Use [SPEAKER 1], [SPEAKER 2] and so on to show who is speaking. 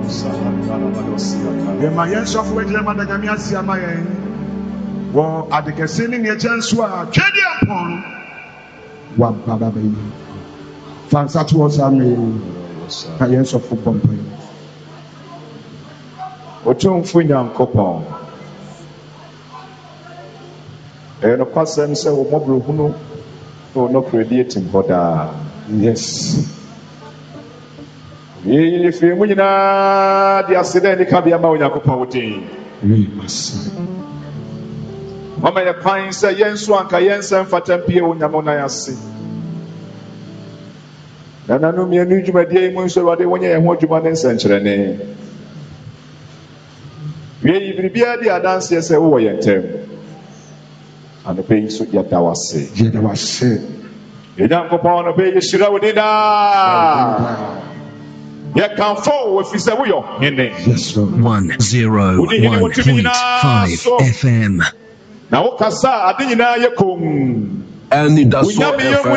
[SPEAKER 1] Yema yenso fo ejele madagami asia mayen. Wo adekese ni ne chanso a twede ampon. Wa baba be. Fansa to us ame. Ka yenso fo pompe.
[SPEAKER 2] Otumfu Nyankopɔn. No kwasem se wo mobro hunu no creating hoda.
[SPEAKER 1] Yes.
[SPEAKER 2] If you muna the accident it can be a Nyankopɔn.
[SPEAKER 1] Yes.
[SPEAKER 2] Mama ya kwan se yenso anka yensa mfatampie onyamona yase. Na nanu me anu dwumadie mu nso wade wonye ye ho dwuma ne nsankyerene. Wie ibiribia di adanse se wo yentem. Anope nso yada wase.
[SPEAKER 1] Yada wase.
[SPEAKER 2] Nyankopɔn anope yeshira wodida. Ya kanfo we fise wo yo hene.
[SPEAKER 1] Yes Lord.
[SPEAKER 3] 101.5 FM.
[SPEAKER 2] Na wo kasa ade nyina ye kom.
[SPEAKER 3] And that's what